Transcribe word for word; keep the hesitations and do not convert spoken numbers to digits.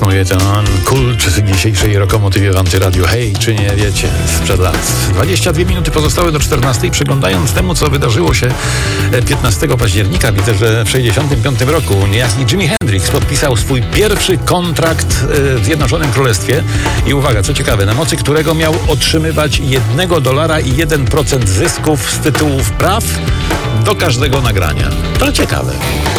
snuje ten kult dzisiejszej Rokomotywie w Antyradiu. Hej, czy nie wiecie? Sprzed lat. dwadzieścia dwie minuty pozostałe do czternastej. Przyglądając temu, co wydarzyło się piętnastego października, widzę, że w sześćdziesiątym piątym roku niejaki Jimi Hendrix podpisał swój pierwszy kontrakt w Zjednoczonym Królestwie i uwaga, co ciekawe, na mocy którego miał otrzymywać jednego dolara i jeden procent zysków z tytułów praw do każdego nagrania. To ciekawe.